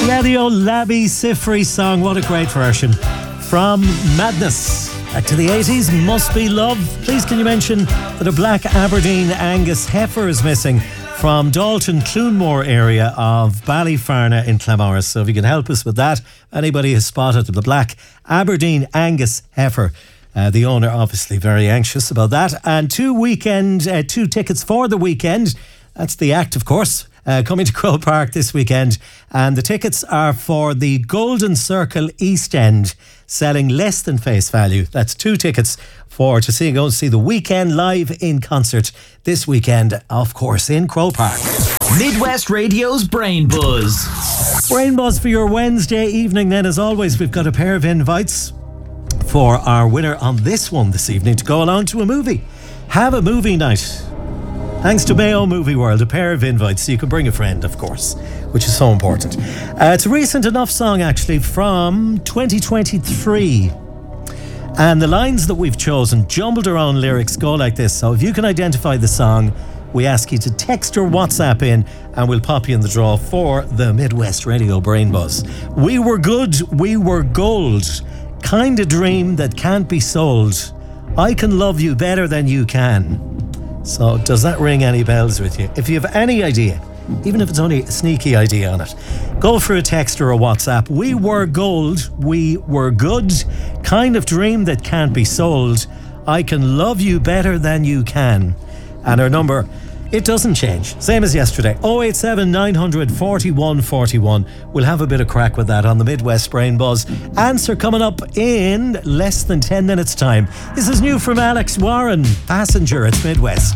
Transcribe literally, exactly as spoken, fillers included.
Radio Labby Sifri song. What a great version. From Madness. Back to the eighties, Must Be Love. Please can you mention that a black Aberdeen Angus heifer is missing from Dalton Clunmore area of Ballyfarna in Clamorris. So if you can help us with that, anybody has spotted the black Aberdeen Angus heifer. Uh, the owner obviously very anxious about that. And two weekend, uh, two tickets for the weekend. That's the act, of course, uh, coming to Croke Park this weekend. And the tickets are for the Golden Circle East End, selling less than face value. That's two tickets for to see go and see the Weekend live in concert this weekend, of course, in Croke Park. Midwest Radio's Brain Buzz. Brain Buzz for your Wednesday evening. Then, as always, we've got a pair of invites for our winner on this one this evening to go along to a movie. Have a movie night. Thanks to Mayo Movie World, a pair of invites, so you can bring a friend, of course, which is so important. Uh, it's a recent enough song, actually, from twenty twenty-three. And the lines that we've chosen, jumbled around lyrics, go like this. So if you can identify the song, we ask you to text or WhatsApp in, and we'll pop you in the draw for the Midwest Radio Brain Buzz. We were good, we were gold. Kind of dream that can't be sold. I can love you better than you can. So does that ring any bells with you? If you have any idea, even if it's only a sneaky idea on it, go for a text or a WhatsApp. We were gold, we were good, kind of dream that can't be sold. I can love you better than you can. And our number, it doesn't change, same as yesterday, oh eight seven nine hundred forty-one forty-one. We'll have a bit of crack with that on the Midwest Brain Buzz. Answer coming up in less than ten minutes time. This is new from Alex Warren, Passenger. It's Midwest.